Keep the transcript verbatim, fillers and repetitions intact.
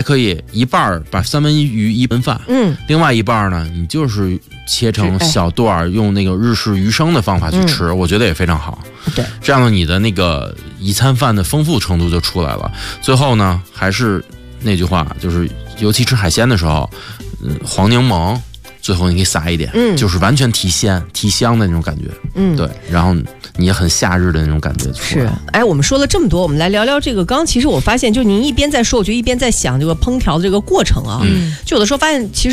可以一半把三文鱼一盆饭， 嗯， 另外一半呢，你就是切成小段，用那个日式鱼生的方法去吃，嗯、我觉得也非常好。 对， 这样呢，你的那个一餐饭的丰富程度就出来了。最后呢，还是那句话，就是尤其吃海鲜的时候，嗯，黄柠檬。最后你可以撒一点，嗯，就是完全提鲜、提香的那种感觉，嗯，对，然后你也很夏日的那种感觉。 是，哎，我们说了这么多，我们来聊聊这个。刚其实我发现，就您一边在说，我就一边在想这个烹调的这个过程啊，嗯，就有的时候发现其实。